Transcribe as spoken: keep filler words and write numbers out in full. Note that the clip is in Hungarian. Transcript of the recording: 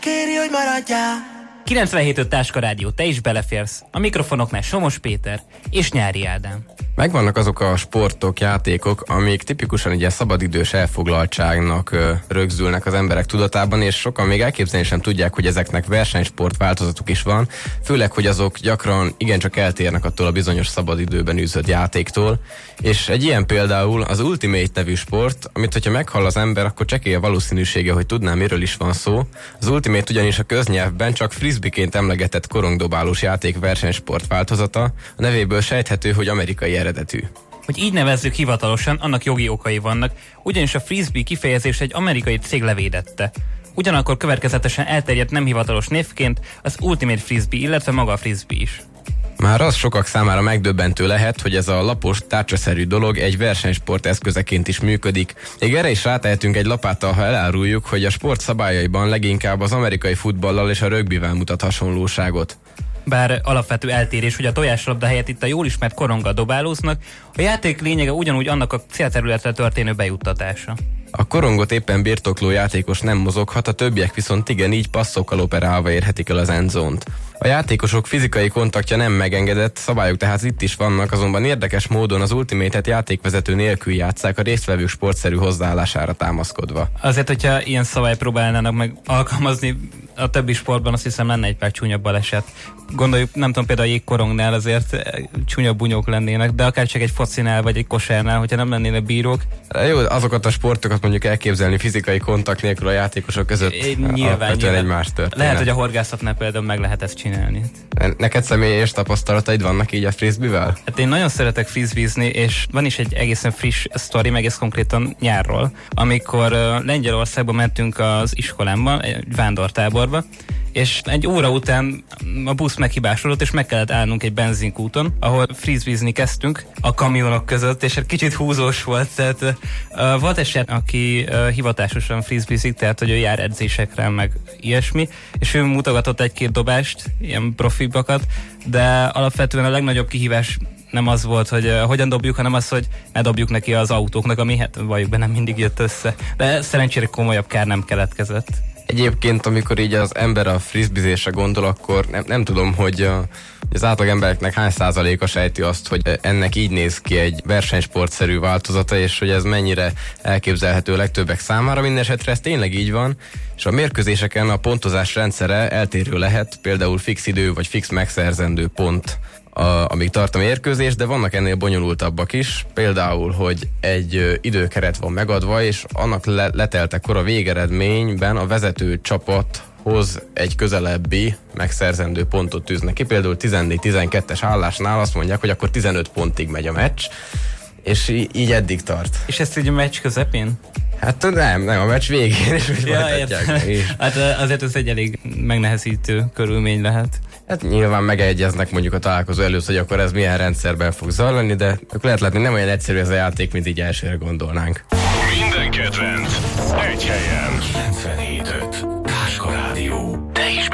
Kéri, hogy maradjál. kilencvenhét öt Táska Rádió, te is beleférsz. A mikrofonoknál Somos Péter és Nyári Ádám. Megvannak azok a sportok, játékok, amik tipikusan ugye szabadidős elfoglaltságnak ö, rögzülnek az emberek tudatában, és sokan még elképzelni sem tudják, hogy ezeknek versenysport változatuk is van, főleg, hogy azok gyakran igencsak eltérnek attól a bizonyos szabadidőben űzött játéktól, és egy ilyen például az Ultimate nevű sport, amit hogyha meghall az ember, akkor csekély a valószínűsége, hogy tudná, miről is van szó. Az Ultimate ugyanis a köznyelvben csak frisbeeként emlegetett korongdobálós játék versenysport változata, a nevéből sejthető, hogy amerikai eredetű. Hogy így nevezzük hivatalosan, annak jogi okai vannak, ugyanis a frisbee kifejezés egy amerikai cég levédette. Ugyanakkor következetesen elterjedt nem hivatalos névként az Ultimate Frisbee, illetve maga a frisbee is. Már az sokak számára megdöbbentő lehet, hogy ez a lapos, tárcsaszerű dolog egy versenysport eszközeként is működik. Még erre is rátehetünk egy lapáttal, ha eláruljuk, hogy a sport szabályaiban leginkább az amerikai futballal és a rögbivel mutat hasonlóságot. Bár alapvető eltérés, hogy a tojáslabda helyett itt a jól ismert koronggal dobálóznak, a játék lényege ugyanúgy annak a célterületre történő bejuttatása. A korongot éppen birtokló játékos nem mozoghat, a többiek viszont igen, így passzokkal operálva érhetik el az endzónt. A játékosok fizikai kontaktja nem megengedett, szabályok tehát itt is vannak, azonban érdekes módon az Ultimate-et játékvezető nélkül játsszák a résztvevők sportszerű hozzáállására támaszkodva. Azért, hogyha ilyen szabály próbálnának meg alkalmazni a többi sportban, azt hiszem lenne egy pár csúnyabb baleset. Gondoljuk, nem tudom, például a jégkorongnál azért csúnyabb bunyók lennének, de akár csak egy focinál vagy egy kosárnál, hogyha nem lennének bírók. Jó, azokat a sportokat mondjuk elképzelni fizikai kontakt nélkül a játékosok között nyilván, nyilván. egy más történet. Lehet, hogy a horgászatnál például meg lehet ezt csinálni. Neked személyes tapasztalataid vannak így a frisbeevel? Hát én nagyon szeretek frisbeezni, és van is egy egészen friss sztori, meg ez konkrétan nyárról, amikor uh, Lengyelországba mentünk az iskolámba, egy vándortáborba, és egy óra után a busz meghibásodott, és meg kellett állnunk egy benzinkúton, ahol frisbeezni kezdtünk a kamionok között, és egy kicsit húzós volt. Tehát uh, volt eset, aki uh, hivatásosan frisbeezik, tehát hogy ő jár edzésekre, meg ilyesmi, és ő mutogatott egy-két dobást, ilyen profibakat, de alapvetően a legnagyobb kihívás nem az volt, hogy uh, hogyan dobjuk, hanem az, hogy ne dobjuk neki az autóknak, ami hát valljuk be, nem mindig jött össze. De szerencsére komolyabb kár nem keletkezett. Egyébként, amikor így az ember a frisbeezésre gondol, akkor nem, nem tudom, hogy a, az átlag embereknek hány százaléka sejti azt, hogy ennek így néz ki egy versenysportszerű változata, és hogy ez mennyire elképzelhető legtöbbek számára. Mindenesetre ez tényleg így van, és a mérkőzéseken a pontozás rendszere eltérő lehet, például fix idő vagy fix megszerzendő pont, A, amíg tart a mérkőzés, de vannak ennél bonyolultabbak is, például, hogy egy ö, időkeret van megadva, és annak le, leteltekor a végeredményben a vezető csapathoz egy közelebbi megszerzendő pontot tűznek ki, például tizennégy tizenkettes állásnál azt mondják, hogy akkor tizenöt pontig megy a meccs, és í- így eddig tart. És ezt így a meccs közepén? Hát nem, nem, a meccs végén is úgy ja, folytatják. Hát azért ez egy elég megnehezítő körülmény lehet. Hát nyilván megegyeznek mondjuk a találkozó előtt, hogy akkor ez milyen rendszerben fog zajlani, de akkor lehet látni, nem olyan egyszerű ez a játék, mint így elsőre gondolnánk. Minden kedvenc egy helyen. kilencvenhét öt